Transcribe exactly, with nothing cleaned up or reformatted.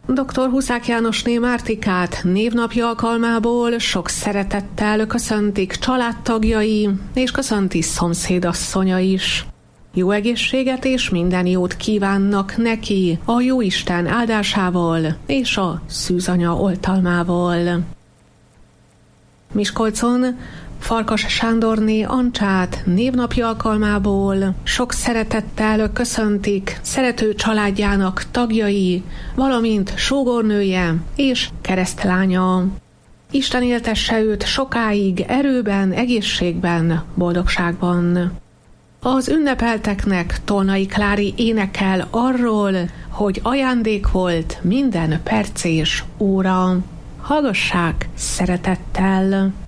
doktor Huszák Jánosné Mártikát névnapja alkalmából sok szeretettel köszöntik családtagjai, és köszönti szomszédasszonya is. Jó egészséget és minden jót kívánnak neki a Jóisten áldásával és a szűzanya oltalmával. Miskolcon Farkas Sándorné Ancsát névnapja alkalmából sok szeretettel köszöntik szerető családjának tagjai, valamint sógornője és keresztlánya. Isten éltesse őt sokáig erőben, egészségben, boldogságban. Az ünnepelteknek Tolnai Klári énekel arról, hogy ajándék volt minden perc és óra. Hallgassák szeretettel!